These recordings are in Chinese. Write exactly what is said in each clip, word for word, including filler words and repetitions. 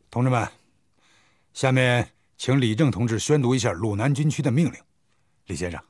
同志们，下面请李正同志宣读一下鲁南军区的命令。李先生。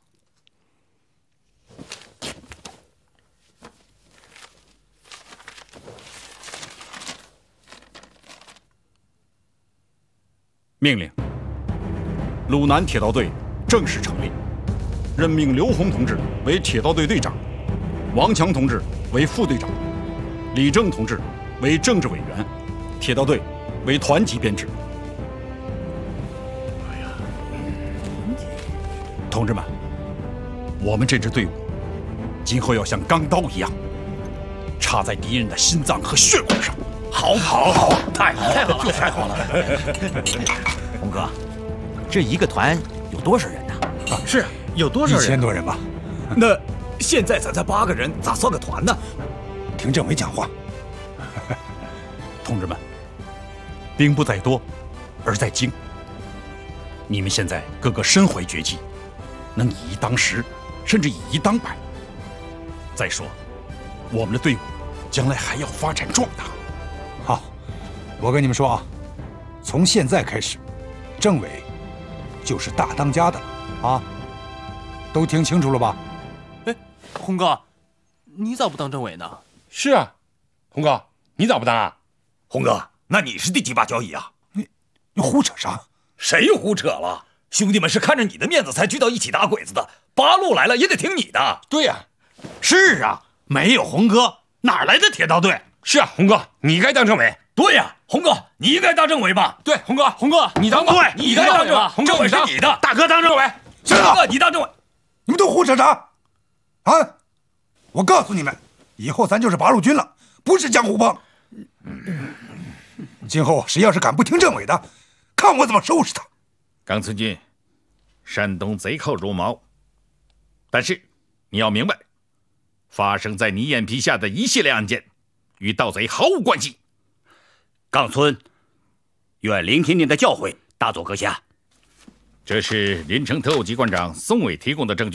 命令：鲁南铁道队正式成立，任命刘洪同志为铁道队队长，王强同志为副队长，李正同志为政治委员，铁道队为团级编制。哎呀，同志们，我们这支队伍今后要像钢刀一样，插在敌人的心脏和血管上。 好，好，好，太好， 太好了， 太好了！ 洪哥，这一个团有多少人呢？ 啊，是有多少人？ 一千多人吧。 那现在咱才八个人，咋算个团呢？ 听政委讲话。 同志们，兵不在多，而在精。你们现在个个身怀绝技，能以一当十，甚至以一当百。再说，我们的队伍将来还要发展壮大。 好，我跟你们说啊，从现在开始，政委就是大当家的了啊！都听清楚了吧？ 哎，洪哥，你咋不当政委呢？ 是啊，洪哥，你咋不当啊？ 洪哥，那你是第几把交椅啊？ 你你胡扯啥？ 谁胡扯了？兄弟们是看着你的面子才聚到一起打鬼子的，八路来了也得听你的。 对呀、啊， 是啊，没有洪哥哪来的铁道队？ 是啊，洪哥，你该当政委。 对呀、啊，洪哥，你应该当政委吧？ 对，洪哥，洪哥，你当吧。 对，你应该当政委。政委是你的， 大哥当政委。 行了， 大哥你当政委。 你们都胡扯啥？啊！我告诉你们，以后咱就是八路军了，不是江湖帮。今后谁要是敢不听政委的，看我怎么收拾他。 冈村君，山东贼寇如毛，但是你要明白，发生在你眼皮下的一系列案件，与盗贼毫无关系。 冈村，愿聆听您的教诲，大佐阁下。 这是临城特务机关长松伟提供的证据。